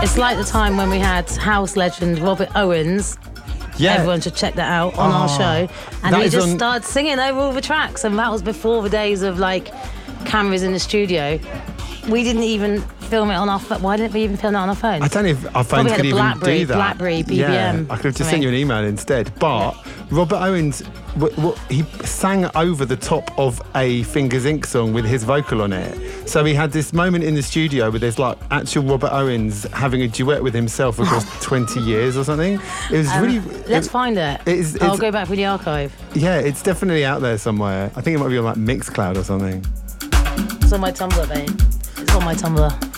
It's like the time when we had house legend Robert Owens. Yeah. Everyone should check that out on our show. And he just started singing over all the tracks, and that was before the days of like cameras in the studio. We didn't even film it on our phone. Why didn't we even film it on our phones? I don't know if our phones could even do that. BlackBerry, BBM. Yeah, I could have just sent you an email instead. But Robert Owens, he sang over the top of a Fingers Inc. song with his vocal on it. So he had this moment in the studio where there's like actual Robert Owens having a duet with himself across 20 years or something. It was really... Let's find it. I'll go back through the archive. Yeah, it's definitely out there somewhere. I think it might be on like Mixcloud or something. It's on my Tumblr, babe. It's on my Tumblr.